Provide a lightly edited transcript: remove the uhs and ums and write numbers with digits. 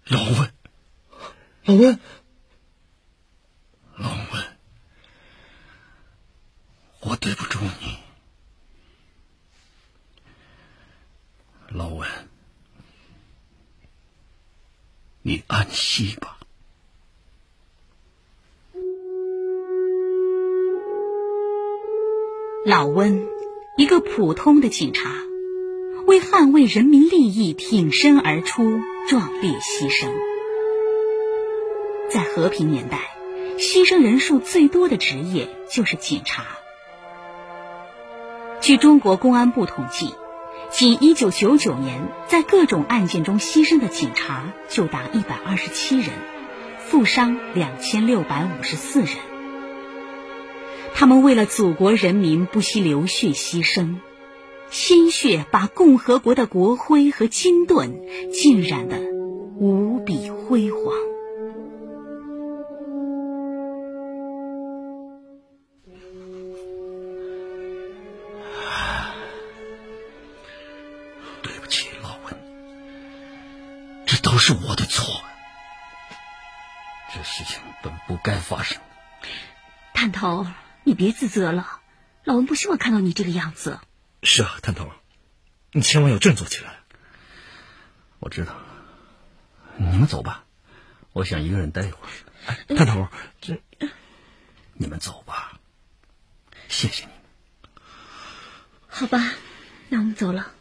老文， 老温， 老文，我对不住你。老文，你安息吧。 老温，一个普通的警察，为捍卫人民利益挺身而出，壮烈牺牲。在和平年代，牺牲人数最多的职业就是警察。据中国公安部统计，仅1999年，在各种案件中牺牲的警察就达127人，负伤2654人。他们为了祖国人民不惜流血牺牲，鲜血把共和国的国徽和金盾浸染得无比辉煌。 对不起，老文，这都是我的错。这事情本不该发生。 探头，你别自责了，老文不希望看到你这个样子。 是啊，探头，你千万要振作起来。 我知道，你们走吧，我想一个人待一会儿。 探头， 你们走吧，谢谢你们。 好吧，那我们走了。